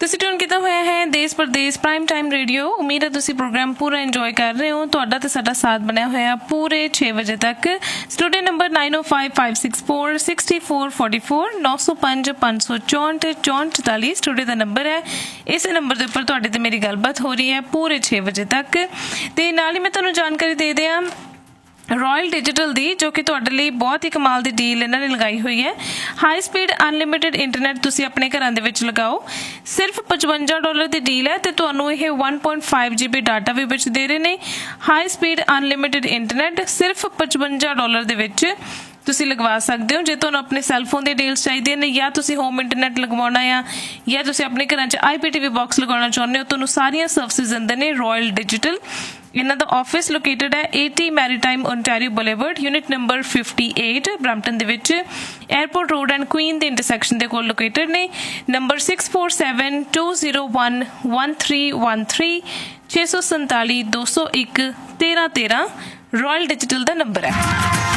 ਤੁਸੀਂ ਟਿਊਨ ਕੀਤਾ ਹੋਇਆ ਹੈ ਦੇਸ਼ ਪ੍ਰਦੇਸ਼ ਪ੍ਰਾਈਮ ਟਾਈਮ ਰੇਡੀਓ। ਉਮੀਦ ਹੈ ਤੁਸੀਂ ਪ੍ਰੋਗਰਾਮ ਪੂਰਾ ਇੰਜੋਏ ਕਰ ਰਹੇ ਹੋ। ਤੁਹਾਡਾ ਤੇ ਸਾਡਾ ਸਾਥ ਬਣਿਆ ਹੋਇਆ ਪੂਰੇ 6 ਵਜੇ ਤੱਕ। ਸਟੂਡੀਓ ਨੰਬਰ 9055646444 905 564 6444 ਸਟੂਡੀਓ ਦਾ ਨੰਬਰ ਹੈ। ਇਸੇ ਨੰਬਰ ਦੇ ਉੱਪਰ ਤੁਹਾਡੇ ਤੇ ਮੇਰੀ ਗੱਲਬਾਤ ਹੋ ਰਹੀ ਹੈ ਪੂਰੇ 6 ਵਜੇ ਤੱਕ। ਤੇ ਨਾਲ ਹੀ ਮੈਂ ਤੁਹਾਨੂੰ ਜਾਣਕਾਰੀ ਦੇ ਦਿਆਂ ਰॉयल डिजिटल ਦੀ, ਜੋ ਕਿ ਤੁਹਾਡੇ ਲਈ ਬਹੁਤ ਹੀ ਕਮਾਲ ਦੀ ਡੀਲ ਇਹਨਾਂ ਨੇ ਲਗਾਈ ਹੋਈ ਹੈ। ਹਾਈ ਸਪੀਡ ਅਨਲਿਮਿਟਿਡ ਇੰਟਰਨੈਟ ਤੁਸੀਂ ਆਪਣੇ ਘਰਾਂ ਦੇ ਵਿੱਚ ਲਗਾਓ। ਸਿਰਫ $55 ਦੀ ਡੀਲ ਹੈ ਤੇ ਤੁਹਾਨੂੰ ਇਹ 1.5 GB ਡਾਟਾ ਵੀ ਵਿੱਚ ਦੇ ਰਹੇ ਨੇ। ਹਾਈ ਸਪੀਡ ਅਨਲਿਮਿਟਿਡ ਇੰਟਰਨੈਟ ਸਿਰਫ $55 ਦੇ ਵਿੱਚ ਤੁਸੀਂ ਲਗਵਾ ਸਕਦੇ ਹੋ। ਜੇ ਤੁਹਾਨੂੰ ਆਪਣੇ ਸੈੱਲਫੋਨ ਦੀ ਡੀਲਸ ਚਾਹੀਦੀਆਂ ਨੇ ਜਾਂ ਤੁਸੀਂ ਹੋਮ ਇੰਟਰਨੈਟ ਲਗਵਾਉਣਾ ਆ ਜਾਂ ਤੁਸੀਂ ਆਪਣੇ ਘਰਾਂ 'ਚ IPTV ਬਾਕਸ ਲਗਾਉਣਾ ਚਾਹੁੰਦੇ ਹੋ, ਤੁਹਾਨੂੰ ਸਾਰੀਆਂ ਸਰਵਿਸਿਜ਼ ਦਿੰਦੇ ਨੇ ਰॉयल डिजिटल। ਇਹਨਾਂ ਦਾ ਆਫਿਸ ਲੋਕੇਟਡ ਹੈ 80 maritime Ontario boulevard, unit number 58 Brampton ਦੇ ਵਿੱਚ, 에ਅਰਪੋਰਟ ਰੋਡ ਐਂਡ ਕੁਈਨ ਦੇ ਇੰਟਰਸੈਕਸ਼ਨ ਦੇ ਕੋਲ ਲੋਕੇਟਡ ਨੇ। ਨੰਬਰ 6472011313 647 201 1313 रॉयल डिजिटल ਦਾ ਨੰਬਰ ਹੈ।